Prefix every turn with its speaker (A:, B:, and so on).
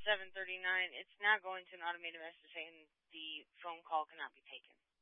A: 739, it's now going to an automated message saying the phone call cannot be taken.